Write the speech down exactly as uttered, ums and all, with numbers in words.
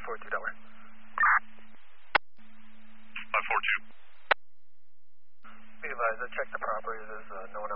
four two, Delaware. five four two. Be advised, I checked the property. There's uh, no